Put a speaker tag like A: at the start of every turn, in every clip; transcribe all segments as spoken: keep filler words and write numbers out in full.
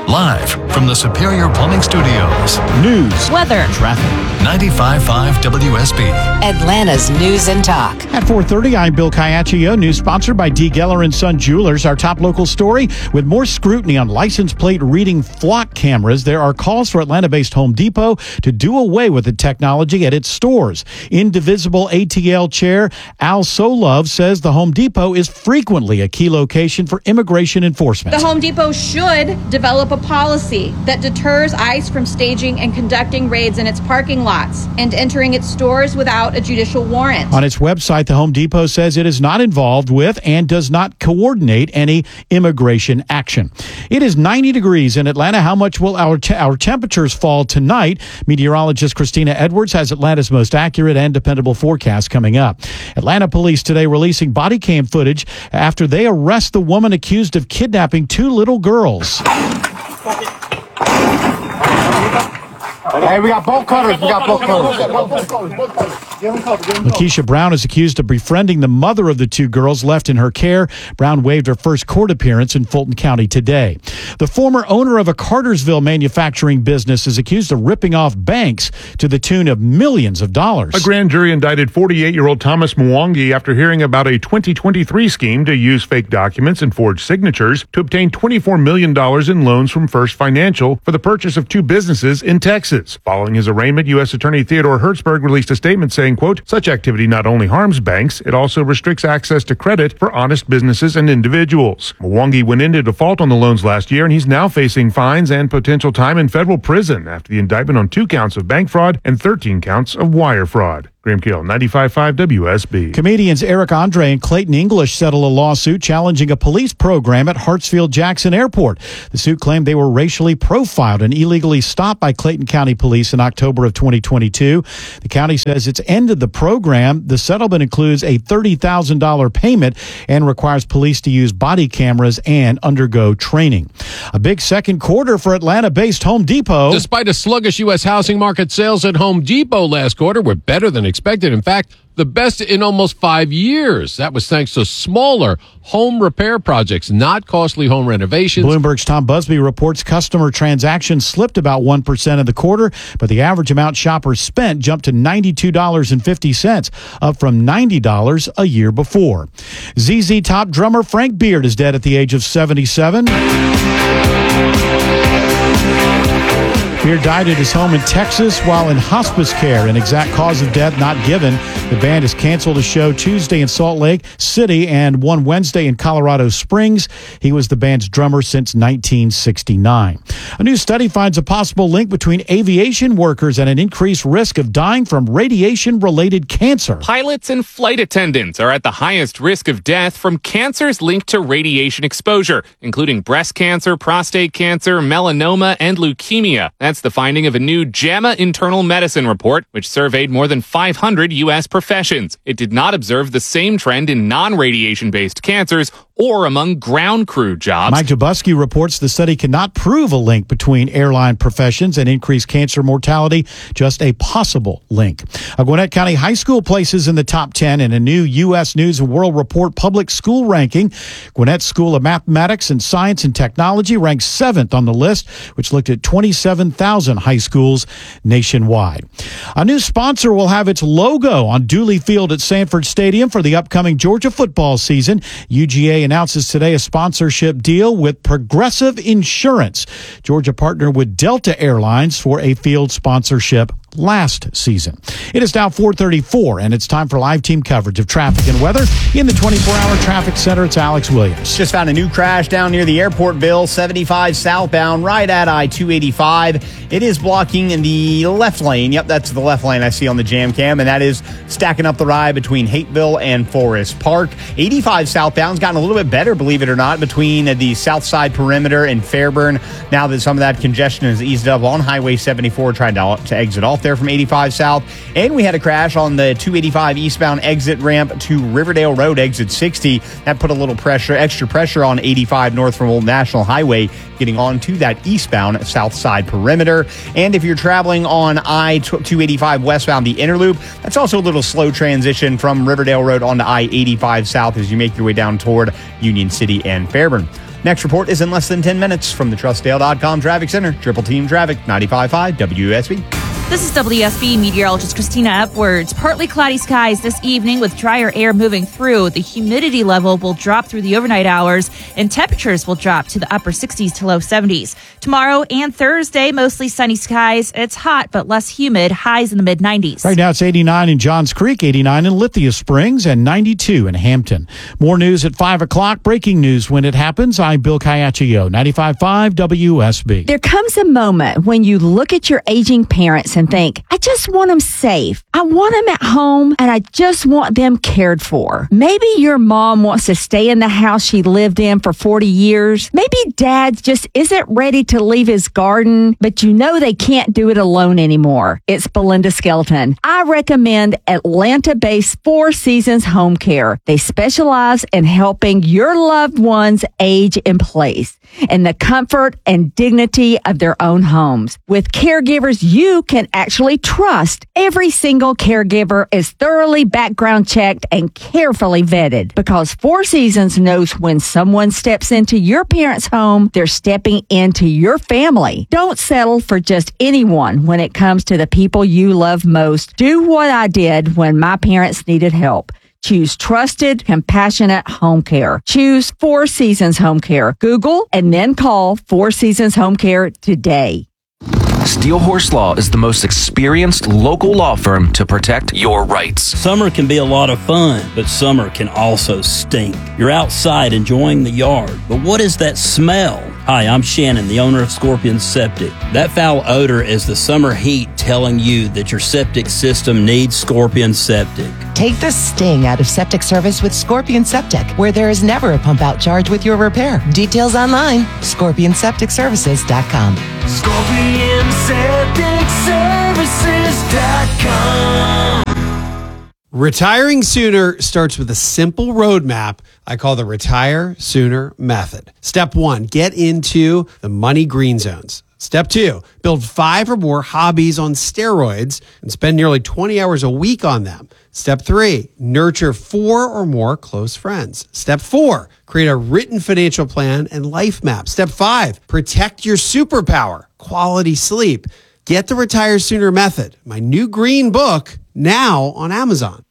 A: Live from the Superior Plumbing Studios.
B: News,
C: weather,
B: traffic.
A: ninety-five point five W S B.
C: Atlanta's News and Talk.
B: At four thirty, I'm Bill Caiaccio. News sponsored by D. Geller and Son Jewelers. Our top local story, with more scrutiny on license plate reading flock cameras, there are calls for Atlanta-based Home Depot to do away with the technology at its stores. Indivisible A T L chair Al Solove says the Home Depot is frequently a key location for immigration enforcement.
D: The Home Depot should develop a policy that deters ICE from staging and conducting raids in its parking lots and entering its stores without a judicial warrant.
B: On its website, the Home Depot says it is not involved with and does not coordinate any immigration action. It is ninety degrees in Atlanta. How much will our te- our temperatures fall tonight? Meteorologist Christina Edwards has Atlanta's most accurate and dependable forecast coming up. Atlanta police today releasing body cam footage after they arrest the woman accused of kidnapping two little girls.
E: Hey, we got bolt cutters. We got bolt cutters.
B: Lakeisha Brown is accused of befriending the mother of the two girls left in her care. Brown waived her first court appearance in Fulton County today. The former owner of a Cartersville manufacturing business is accused of ripping off banks to the tune of millions of dollars.
F: A grand jury indicted forty-eight-year-old Thomas Mwangi after hearing about a twenty twenty-three scheme to use fake documents and forged signatures to obtain twenty-four million dollars in loans from First Financial for the purchase of two businesses in Texas. Following his arraignment, U S Attorney Theodore Hertzberg released a statement saying, quote, such activity not only harms banks, it also restricts access to credit for honest businesses and individuals. Mwangi went into default on the loans last year, and he's now facing fines and potential time in federal prison after the indictment on two counts of bank fraud and thirteen counts of wire fraud. Graham Keel, ninety-five point five W S B.
B: Comedians Eric Andre and Clayton English settle a lawsuit challenging a police program at Hartsfield-Jackson Airport. The suit claimed they were racially profiled and illegally stopped by Clayton County Police in October of twenty twenty-two. The county says it's ended the program. The settlement includes a thirty thousand dollars payment and requires police to use body cameras and undergo training. A big second quarter for Atlanta-based Home Depot.
G: Despite a sluggish U S housing market, sales at Home Depot last quarter were better than expected. In fact, the best in almost five years. That was thanks to smaller home repair projects, not costly home renovations.
B: Bloomberg's Tom Busby reports customer transactions slipped about one percent in the quarter, but the average amount shoppers spent jumped to ninety-two dollars and fifty cents, up from ninety dollars a year before. Z Z Top drummer Frank Beard is dead at the age of seventy-seven. Beard died at his home in Texas while in hospice care. An exact cause of death not given. The band has canceled a show Tuesday in Salt Lake City and one Wednesday in Colorado Springs. He was the band's drummer since nineteen sixty-nine. A new study finds a possible link between aviation workers and an increased risk of dying from radiation-related cancer.
H: Pilots and flight attendants are at the highest risk of death from cancers linked to radiation exposure, including breast cancer, prostate cancer, melanoma, and leukemia. That's the finding of a new JAMA Internal Medicine report, which surveyed more than five hundred U S professions. It did not observe the same trend in non-radiation-based cancers or among ground crew jobs.
B: Mike Dubusky reports the study cannot prove a link between airline professions and increased cancer mortality, just a possible link. A Gwinnett County high school places in the top ten in a new U S News and World Report public school ranking. Gwinnett School of Mathematics and Science and Technology ranks seventh on the list, which looked at twenty-seven thousand high schools nationwide. A new sponsor will have its logo on Dooley Field at Sanford Stadium for the upcoming Georgia football season. U G A announces today a sponsorship deal with Progressive Insurance. Georgia partnered with Delta Airlines for a field sponsorship last season. It is now four thirty-four, and it's time for live team coverage of traffic and weather. In the twenty-four hour traffic center, it's Alex Williams.
I: Just found a new crash down near the airport, Bill, seventy-five southbound, right at I two eighty-five. It is blocking in the left lane. Yep, that's the left lane I see on the jam cam, and that is stacking up the ride between Hateville and Forest Park. eighty-five southbound's gotten a little bit better, believe it or not, between the south side perimeter and Fairburn. Now that some of that congestion has eased up on Highway seventy-four, trying to, to exit off there from eighty-five south. And we had a crash on the two eighty-five eastbound exit ramp to Riverdale Road, exit sixty. That put a little pressure, extra pressure on eighty-five north from Old National Highway, getting onto that eastbound south side perimeter. And if you're traveling on I two eighty-five westbound, the inner loop, that's also a little slow transition from Riverdale Road onto I eighty-five south as you make your way down toward Union City and Fairburn. Next report is in less than ten minutes from the Trustdale dot com Traffic Center. Triple Team Traffic, ninety-five point five W S B.
J: This is W S B meteorologist Christina Upwards. Partly cloudy skies this evening with drier air moving through. The humidity level will drop through the overnight hours and temperatures will drop to the upper sixties to low seventies. Tomorrow and Thursday, mostly sunny skies. It's hot but less humid, highs in the mid nineties.
B: Right now it's eighty-nine in Johns Creek, eighty-nine in Lithia Springs, and ninety-two in Hampton. More news at five o'clock. Breaking news when it happens. I'm Bill Caiaccio, ninety-five point five W S B.
K: There comes a moment when you look at your aging parents and think, I just want them safe. I want them at home, and I just want them cared for. Maybe your mom wants to stay in the house she lived in for forty years. Maybe dad just isn't ready to leave his garden, but you know they can't do it alone anymore. It's Belinda Skelton. I recommend Atlanta-based Four Seasons Home Care. They specialize in helping your loved ones age in place in the comfort and dignity of their own homes. With caregivers you can actually trust, every single caregiver is thoroughly background checked and carefully vetted, because Four Seasons knows when someone steps into your parents' home, they're stepping into your family. Don't settle for just anyone when it comes to the people you love most. Do what I did when my parents needed help. Choose trusted, compassionate home care. Choose Four Seasons Home Care. Google and then call Four Seasons Home Care today.
L: Steel Horse Law is the most experienced local law firm to protect your rights.
M: Summer can be a lot of fun, but summer can also stink. You're outside enjoying the yard, but what is that smell? Hi, I'm Shannon, the owner of Scorpion Septic. That foul odor is the summer heat telling you that your septic system needs Scorpion Septic.
C: Take the sting out of septic service with Scorpion Septic, where there is never a pump out charge with your repair. Details online, scorpion septic services dot com.
N: Scorpion Septic Services dot com.
O: Retiring sooner starts with a simple roadmap I call the Retire Sooner Method. Step one, get into the money green zones. Step two, build five or more hobbies on steroids and spend nearly twenty hours a week on them. Step three, nurture four or more close friends. Step four, create a written financial plan and life map. Step five, protect your superpower, quality sleep. Get the Retire Sooner Method, my new green book, now on Amazon.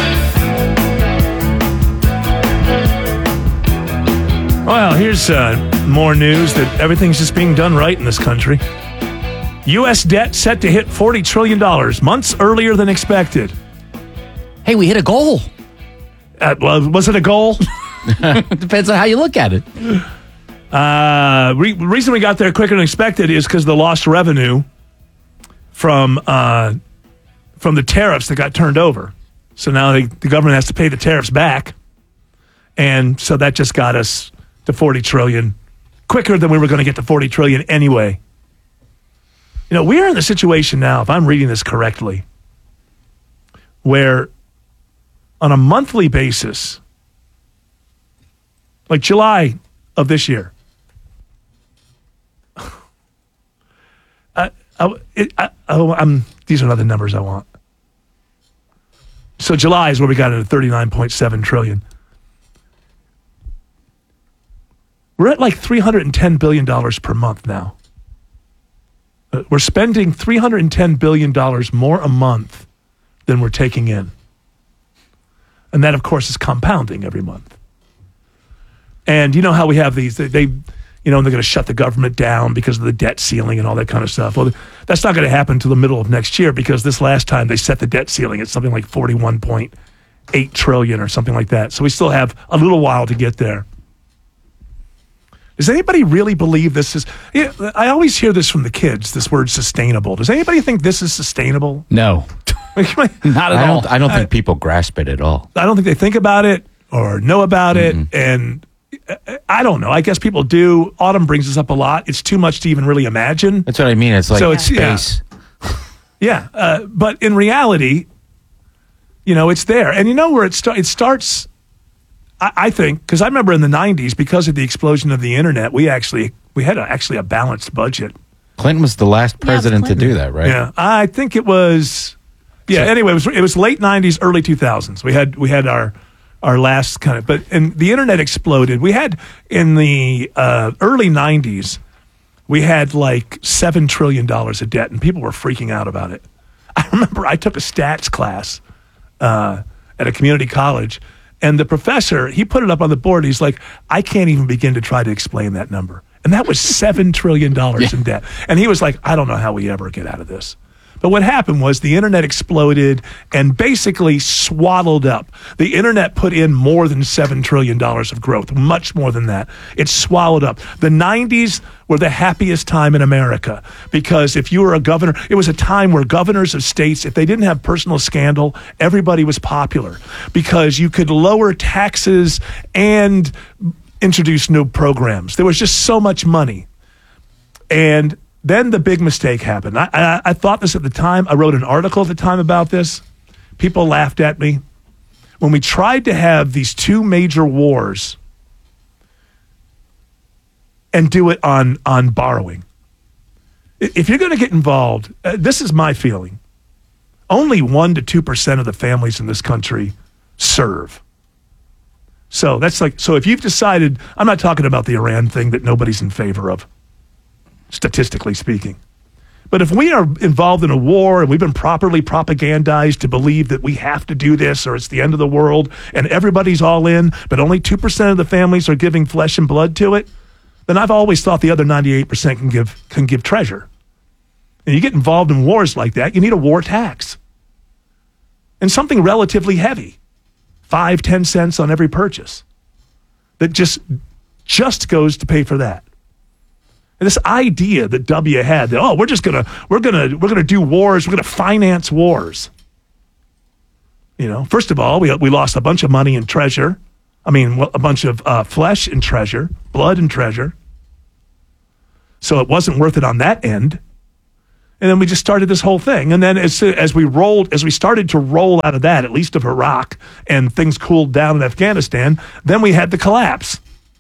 P: Well, here's uh, more news that everything's just being done right in this country. U S debt set to hit forty trillion dollars, months earlier than expected.
Q: Hey, we hit a goal.
P: Uh, well, was it a goal?
Q: Depends on how you look at it.
P: Uh, re- the reason we got there quicker than expected is because of the lost revenue from uh, from the tariffs that got turned over. So now they, the government has to pay the tariffs back. And so that just got us to forty trillion dollars quicker than we were going to get to forty trillion dollars anyway. You know, we are in the situation now, if I'm reading this correctly, where on a monthly basis, like July of this year, I, I, it, I, oh, I'm, these are not the numbers I want. So July is where we got into thirty-nine point seven trillion dollars. We're at like three hundred ten billion dollars per month now. Uh, we're spending three hundred ten billion dollars more a month than we're taking in. And that, of course, is compounding every month. And you know how we have these, they, they you know, they're going to shut the government down because of the debt ceiling and all that kind of stuff. Well, that's not going to happen until the middle of next year, because this last time they set the debt ceiling at something like forty-one point eight trillion dollars or something like that. So we still have a little while to get there. Does anybody really believe this is... Yeah, I always hear this from the kids, this word sustainable. Does anybody think this is sustainable?
Q: No. Not at
R: I
Q: all.
R: Don't, I don't think people grasp it at all.
P: I don't think they think about it or know about mm-hmm. it. And I don't know. I guess people do. Autumn brings this up a lot. It's too much to even really imagine.
R: That's what I mean. It's like
P: so it's,
R: space.
P: Yeah. yeah uh, but in reality, you know, it's there. And you know where it, sta- it starts... I think, because I remember in the nineties, because of the explosion of the internet, we actually we had a, actually a balanced budget.
R: Clinton was the last president yeah, to do that, right?
P: Yeah, I think it was. Yeah. So, anyway, it was it was late nineties, early two thousands. We had we had our our last kind of, but and the internet exploded. We had in the uh, early nineties, we had like seven trillion dollars of debt, and people were freaking out about it. I remember I took a stats class uh, at a community college, and the professor, he put it up on the board. He's like, I can't even begin to try to explain that number. And that was seven trillion dollars yeah. in debt. And he was like, I don't know how we ever get out of this. But what happened was the internet exploded and basically swaddled up. The internet put in more than seven trillion dollars of growth, much more than that. It swallowed up. The nineties were the happiest time in America because if you were a governor, it was a time where governors of states, if they didn't have personal scandal, everybody was popular because you could lower taxes and introduce new programs. There was just so much money. And then the big mistake happened. I, I, I thought this at the time. I wrote an article at the time about this. People laughed at me. When we tried to have these two major wars and do it on, on borrowing. If you're going to get involved, uh, this is my feeling. Only one to two percent of the families in this country serve. So that's like, so if you've decided, I'm not talking about the Iran thing that nobody's in favor of, statistically speaking. But if we are involved in a war and we've been properly propagandized to believe that we have to do this or it's the end of the world and everybody's all in, but only two percent of the families are giving flesh and blood to it, then I've always thought the other ninety-eight percent can give can give treasure. And you get involved in wars like that, you need a war tax. And something relatively heavy, five, ten cents on every purchase, that just just goes to pay for that. And this idea that W had that, oh, we're just gonna we're gonna we're gonna do wars, we're gonna finance wars. You know, first of all, we we lost a bunch of money and treasure. I mean, a bunch of uh, flesh and treasure, blood and treasure. So it wasn't worth it on that end. And then we just started this whole thing. And then as as we rolled, as we started to roll out of that, at least of Iraq, and things cooled down in Afghanistan, then we had the collapse.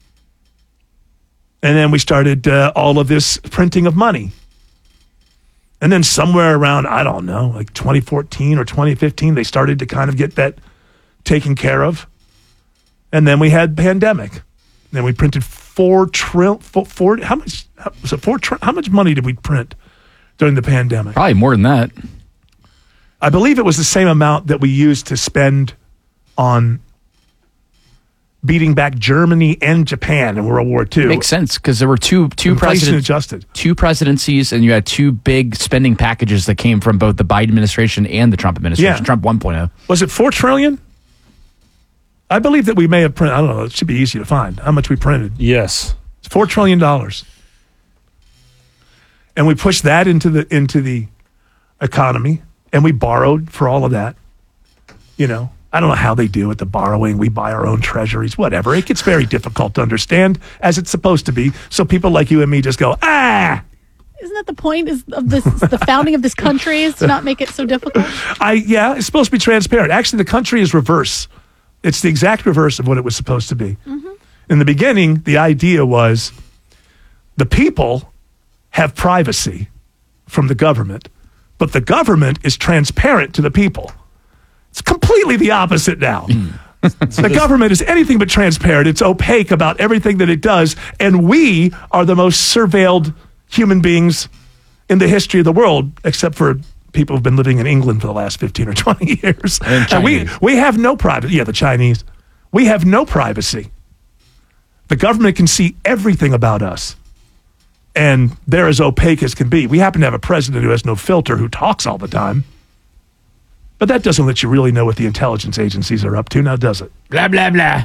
P: And then we started uh, all of this printing of money. And then somewhere around, I don't know, like twenty fourteen or twenty fifteen, they started to kind of get that taken care of. And then we had pandemic. Then we printed four trillion, four, four, how much, how, was it four, how much money did we print during the pandemic?
Q: Probably more than that.
P: I believe it was the same amount that we used to spend on beating back Germany and Japan in World War Two.
Q: Makes sense because there were two two presidents,
P: adjusted.
Q: two presidencies, and you had two big spending packages that came from both the Biden administration and the Trump administration.
P: Yeah.
Q: Trump one point oh.
P: Was it four trillion? I believe that we may have printed. I don't know. It should be easy to find how much we printed.
S: Yes,
P: it's four trillion dollars, and we pushed that into the into the economy, and we borrowed for all of that. You know. I don't know how they do it, the borrowing. We buy our own treasuries, whatever. It gets very difficult to understand, as it's supposed to be. So people like you and me just go, ah!
T: Isn't that the point is of this, the founding of this country is to not make it so difficult?
P: I Yeah, it's supposed to be transparent. Actually, the country is reverse. It's the exact reverse of what it was supposed to be. Mm-hmm. In the beginning, the idea was the people have privacy from the government, but the government is transparent to the people. It's completely the opposite now. The government is anything but transparent. It's opaque about everything that it does. And we are the most surveilled human beings in the history of the world, except for people who've been living in England for the last fifteen or twenty years.
Q: And,
P: and we, we have no privacy. Yeah, the Chinese. We have no privacy. The government can see everything about us. And they're as opaque as can be. We happen to have a president who has no filter, who talks all the time. But that doesn't let you really know what the intelligence agencies are up to, now does it?
Q: Blah, blah, blah.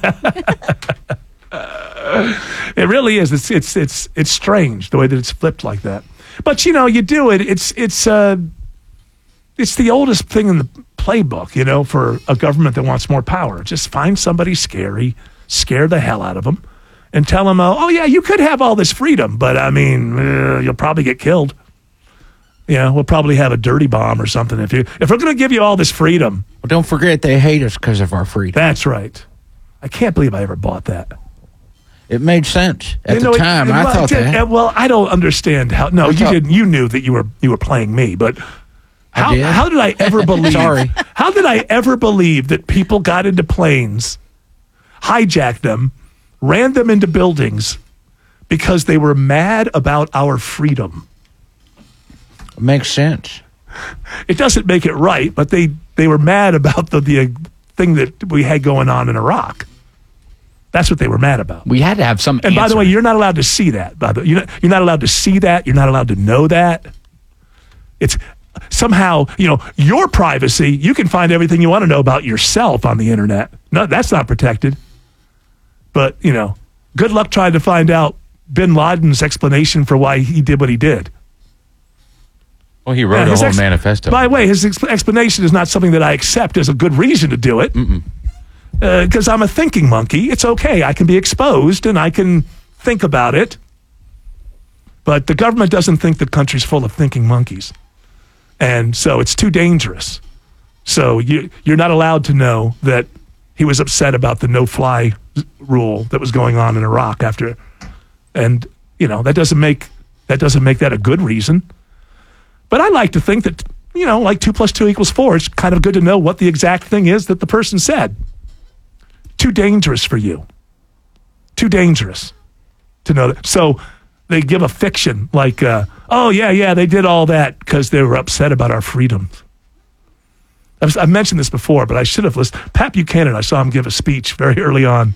P: It really is. It's it's it's it's strange the way that it's flipped like that. But you know, you do it. It's it's uh, it's the oldest thing in the playbook, you know, for a government that wants more power. Just find somebody scary, scare the hell out of them, and tell them, oh yeah, you could have all this freedom, but I mean, uh, you'll probably get killed. Yeah, we'll probably have a dirty bomb or something if you if we're going to give you all this freedom.
Q: Well, don't forget they hate us because of our freedom.
P: That's right. I can't believe I ever bought that.
Q: It made sense at
P: you
Q: the
P: know,
Q: time.
P: It,
Q: I
P: well,
Q: thought
P: did,
Q: that.
P: Well, I don't understand how. No,
Q: I
P: you
Q: thought,
P: didn't. You knew that you were you were playing me, but How,
Q: did.
P: how did I ever believe?
Q: Sorry.
P: How did I ever believe that people got into planes, hijacked them, ran them into buildings because they were mad about our freedom?
R: Makes sense.
P: It doesn't make it right, but they, they were mad about the, the thing that we had going on in Iraq. That's what they were mad about.
Q: We had to have some
P: And by the
Q: answer.
P: way, you're not allowed to see that. By the, you're, not, you're not allowed to see that. You're not allowed to know that. It's somehow, you know, your privacy. You can find everything you want to know about yourself on the internet. No, that's not protected. But, you know, good luck trying to find out bin Laden's explanation for why he did what he did.
R: Well, he wrote
P: Yeah,
R: a
P: his
R: whole
P: ex-
R: manifesto.
P: By the way, his ex- explanation is not something that I accept as a good reason to do it. Because uh, I'm a thinking monkey. It's okay. I can be exposed and I can think about it. But the government doesn't think the country's full of thinking monkeys. And so it's too dangerous. So you, you're not allowed to know that he was upset about the no-fly rule that was going on in Iraq after. And, you know, that doesn't make that doesn't make that a good reason. But I like to think that, you know, like two plus two equals four, it's kind of good to know what the exact thing is that the person said. Too dangerous for you. Too dangerous to know that. So they give a fiction like, uh, oh, yeah, yeah, they did all that because they were upset about our freedoms. I've, I've mentioned this before, but I should have listened. Pat Buchanan, I saw him give a speech very early on.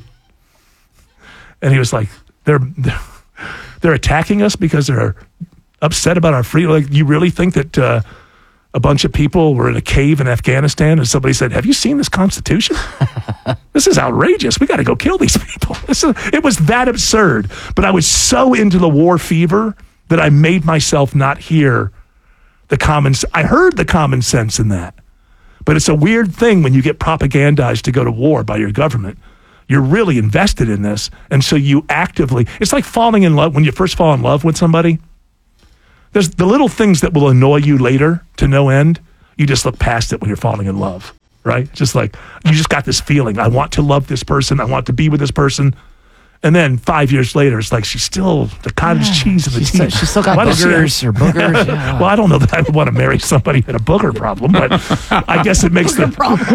P: And he was like, they're, they're, they're attacking us because they're upset about our freedom. Like, you really think that uh, a bunch of people were in a cave in Afghanistan and somebody said, have you seen this Constitution? This is outrageous. We got to go kill these people. This is, it was that absurd. But I was so into the war fever that I made myself not hear the common sense. I heard the common sense in that. But it's a weird thing when you get propagandized to go to war by your government. You're really invested in this. And so you actively, it's like falling in love. When you first fall in love with somebody, there's the little things that will annoy you later to no end. You just look past it when you're falling in love, right? Just like, you just got this feeling, I want to love this person. I want to be with this person. And then five years later, it's like, she's still the cottage yeah, cheese of the
Q: she's
P: teeth.
Q: Still, she's still got
P: Why does she
Q: boogers
P: have-
Q: or boogers. Yeah.
P: Well, I don't know that I would want to marry somebody who had a booger problem, but I guess it makes the problem.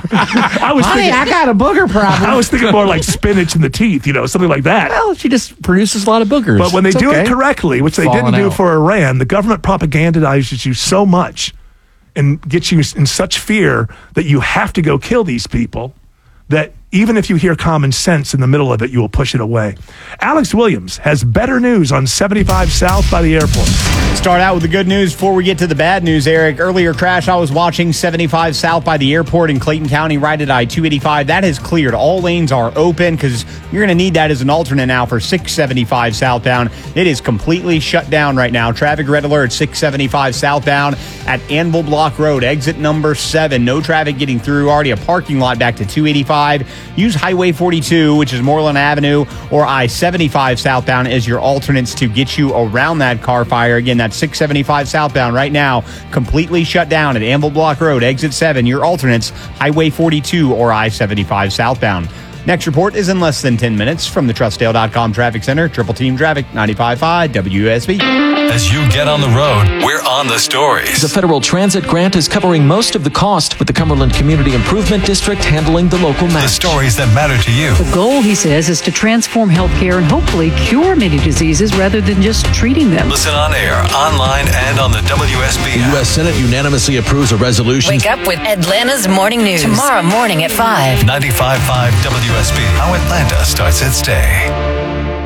P: I was
Q: Honey,
P: thinking,
Q: I got a booger problem.
P: I was thinking more like spinach in the teeth, you know, something like that.
Q: Well, she just produces a lot of boogers.
P: But when they
Q: It's
P: do
Q: okay.
P: it correctly, which they
Q: Falling
P: didn't do
Q: out.
P: for Iran, the government propagandizes you so much and gets you in such fear that you have to go kill these people that even if you hear common sense in the middle of it, you will push it away. Alex Williams has better news on seventy-five South by the airport.
I: Start out with the good news before we get to the bad news, Eric. Earlier crash I was watching seventy-five South by the airport in Clayton County, right at I two eighty-five. That has cleared. All lanes are open because you're going to need that as an alternate now for six seventy-five southbound. It is completely shut down right now. Traffic red alert, six seventy-five southbound at Anvil Block Road, exit number seven. No traffic getting through. Already a parking lot back to two eighty-five. Use Highway forty-two, which is Moreland Avenue, or I seventy-five southbound as your alternates to get you around that car fire. Again, that's six seventy-five southbound right now, completely shut down at Anvil Block Road, exit seven. Your alternates, Highway forty-two or I seventy-five southbound. Next report is in less than ten minutes from the Trustdale dot com Traffic Center. Triple Team Traffic, ninety-five point five W S B.
A: As you get on the road, we're on the stories.
S: The federal transit grant is covering most of the cost, with the Cumberland Community Improvement District handling the local match.
A: The stories that matter to you.
U: The goal, he says, is to transform healthcare and hopefully cure many diseases rather than just treating them.
A: Listen on air, online, and on the W S B
V: The U S Senate unanimously approves a resolution.
W: Wake up with Atlanta's Morning News. Tomorrow morning at five.
A: ninety-five point five W S B. How Atlanta starts its day.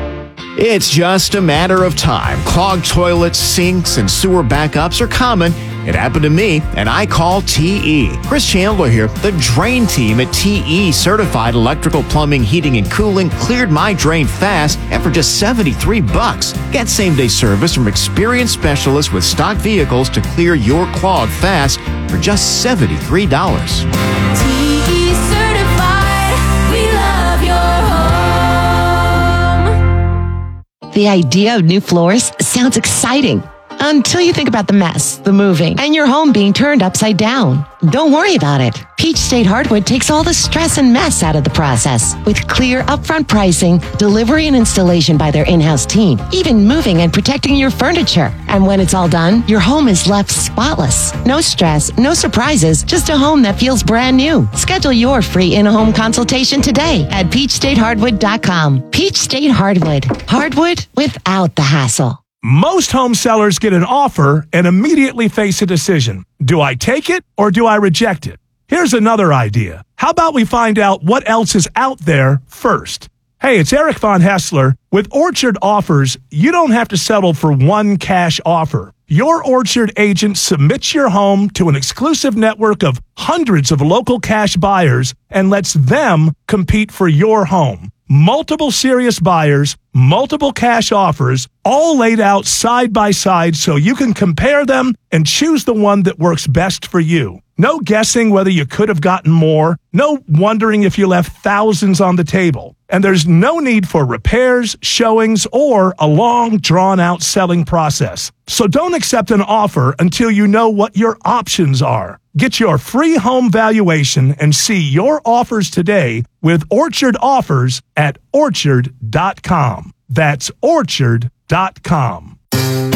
X: It's just a matter of time. Clogged toilets, sinks, and sewer backups are common. It happened to me, and I call T E. Chris Chandler here. The drain team at T E Certified Electrical Plumbing, Heating, and Cooling cleared my drain fast and for just seventy-three bucks. Get same-day service from experienced specialists with stock vehicles to clear your clog fast for just seventy-three dollars.
C: The idea of new floors sounds exciting. Until you think about the mess, the moving, and your home being turned upside down. Don't worry about it. Peach State Hardwood takes all the stress and mess out of the process. With clear upfront pricing, delivery and installation by their in-house team, even moving and protecting your furniture. And when it's all done, your home is left spotless. No stress, no surprises, just a home that feels brand new. Schedule your free in-home consultation today at peach state hardwood dot com. Peach State Hardwood. Hardwood without the hassle.
P: Most home sellers get an offer and immediately face a decision. Do I take it or do I reject it? Here's another idea. How about we find out what else is out there first? Hey, it's Eric Von Hessler. With Orchard Offers, you don't have to settle for one cash offer. Your Orchard agent submits your home to an exclusive network of hundreds of local cash buyers and lets them compete for your home. Multiple serious buyers, multiple cash offers, all laid out side by side so you can compare them and choose the one that works best for you. No guessing whether you could have gotten more, no wondering if you left thousands on the table. And there's no need for repairs, showings, or a long, drawn-out selling process. So don't accept an offer until you know what your options are. Get your free home valuation and see your offers today with Orchard Offers at orchard dot com. That's orchard dot com.